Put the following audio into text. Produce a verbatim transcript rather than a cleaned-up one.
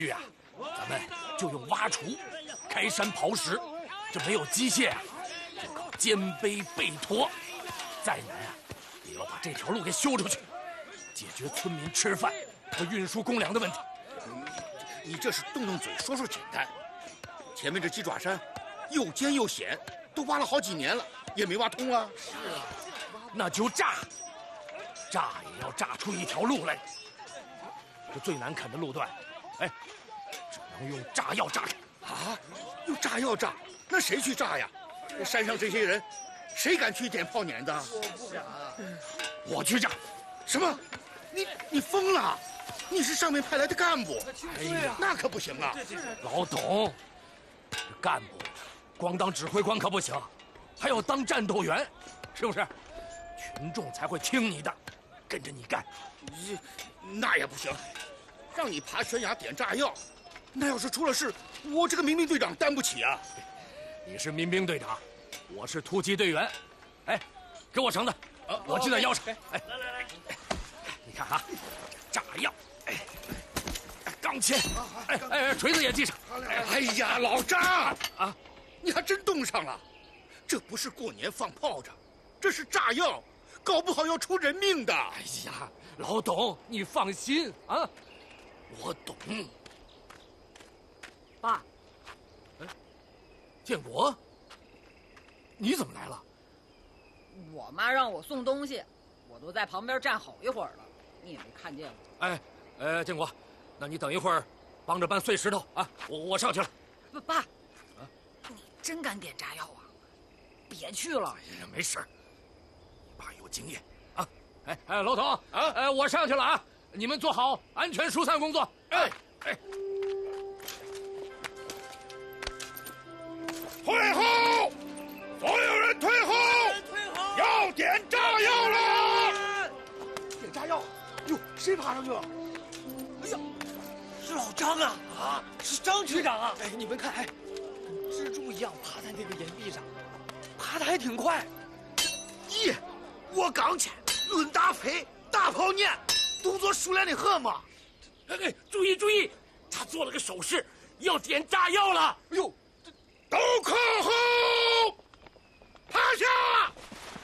啊，咱们就用挖锄开山刨石，这没有机械啊，就靠肩背背驮。再难啊，也要把这条路给修出去，解决村民吃饭和运输公粮的问题。 你这是动动嘴说说简单，前面这鸡爪山又尖又险，都挖了好几年了，也没挖通啊。 是啊，那就炸，炸也要炸出一条路来。这最难啃的路段，哎，只能用炸药炸开。 啊，用炸药炸？那谁去炸呀？山上这些人，谁敢去点炮碾的？ 我不敢。 我去炸。 什么？你你疯了？你是上面派来的干部？ 哎呀， 那可不行啊！ 老董，这干部光当指挥官可不行，还要当战斗员，是不是？群众才会听你的，跟着你干。 这那也不行，让你爬悬崖点炸药，那要是出了事，我这个民兵队长担不起啊！ 你是民兵队长，我是突击队员。哎，给我绳子，我系在腰上。哎，来来来，你看啊，炸药，哎，钢钎，哎哎，锤子也系上。 哎呀，老张啊，你还真冻上了。这不是过年放炮仗，这是炸药，搞不好要出人命的。 哎呀，老董，你放心啊，我懂。 爸， 哎，建国，你怎么来了？ 我妈让我送东西，我都在旁边站好一会儿了，你也没看见我。 哎，呃，建国，那你等一会儿，帮着搬碎石头啊，我我上去了。 不，爸，啊，你真敢点炸药啊？别去了。 哎呀，没事，你爸有经验啊。哎哎，老董啊， 哎，我上去了啊，你们做好安全疏散工作。哎哎， 退后！所有人退后！ 退后！ 要点炸药了！ 点炸药！哟，谁爬上去了？哎呀，是老张啊！啊，是张局长啊！哎，你们看，哎，跟蜘蛛一样爬在那个岩壁上，爬得还挺快。 咦，我刚去论大飞大炮念，动作熟练的很嘛。 哎哎，注意注意，他做了个手势，要点炸药了。 哎呦，都靠后，趴下！